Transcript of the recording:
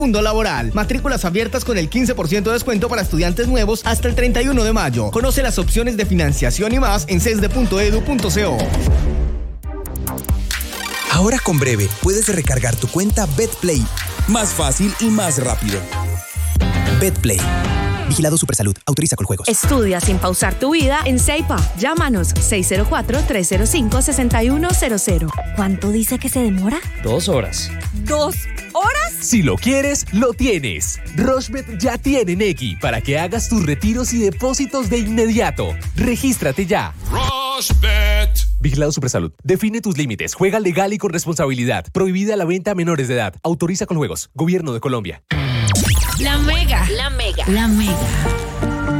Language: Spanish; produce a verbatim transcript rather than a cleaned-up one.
Mundo laboral. Matrículas abiertas con el quince por ciento de descuento para estudiantes nuevos hasta el treinta y uno de mayo. Conoce las opciones de financiación y más en cesde punto edu punto co. Ahora con Breve puedes recargar tu cuenta BetPlay. Más fácil y más rápido. BetPlay. Vigilado Supersalud. Autoriza con juegos. Estudia sin pausar tu vida en Ceipa. Llámanos seis cero cuatro, tres cero cinco, seis uno cero cero. ¿Cuánto dice que se demora? Dos horas. ¿Dos horas? Si lo quieres, lo tienes. Rochebet ya tiene Nequi para que hagas tus retiros y depósitos de inmediato. Regístrate ya. Rochebet. Vigilado Supersalud. Define tus límites. Juega legal y con responsabilidad. Prohibida la venta a menores de edad. Autoriza con juegos. Gobierno de Colombia. La Mega. La Mega. La Mega.